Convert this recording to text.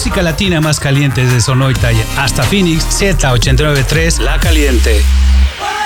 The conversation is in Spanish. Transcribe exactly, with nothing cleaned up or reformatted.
música latina más caliente desde Sonoita hasta Phoenix, Z ochenta y nueve punto tres La Caliente.